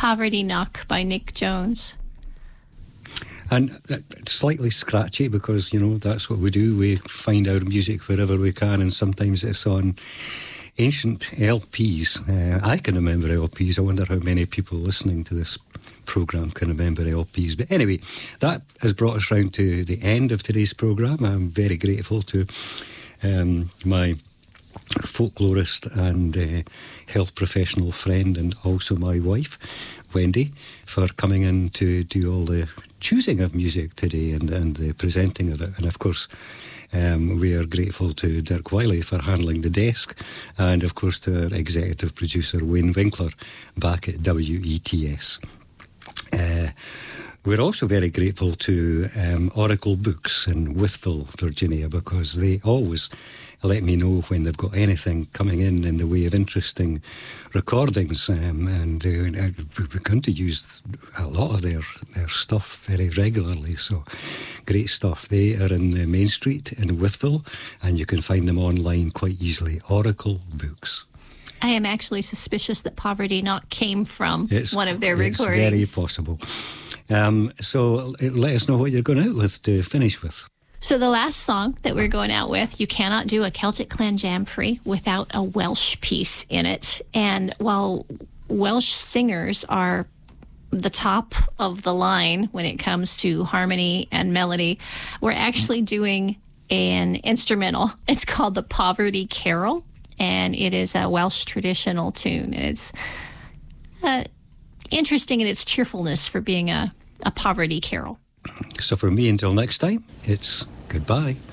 Poverty Knock by Nick Jones. And it's slightly scratchy because, you know, that's what we do. We find our music wherever we can, and sometimes it's on ancient LPs. I can remember LPs. I wonder how many people listening to this programme can remember LPs. But anyway, that has brought us round to the end of today's programme. I'm very grateful to my folklorist and health professional friend, and also my wife, Wendy, for coming in to do all the choosing of music today and the presenting of it. And of course, we are grateful to Dirk Wiley for handling the desk, and of course to our executive producer Wayne Winkler back at WETS. We're also very grateful to Oracle Books in Wytheville, Virginia, because they always let me know when they've got anything coming in the way of interesting recordings, and we're going to use a lot of their stuff very regularly, so great stuff. They are in the Main Street in Wytheville, and you can find them online quite easily. Oracle Books. I am actually suspicious that Poverty Knock came from one of their recordings. It's very possible. So let us know what you're going out with to finish with. So the last song that we're going out with, you cannot do a Celtic Clan Jam Free without a Welsh piece in it. And while Welsh singers are the top of the line when it comes to harmony and melody, we're actually doing an instrumental. It's called the Poverty Carol, and it is a Welsh traditional tune. And it's interesting in its cheerfulness for being a poverty carol. So for me, until next time, it's goodbye.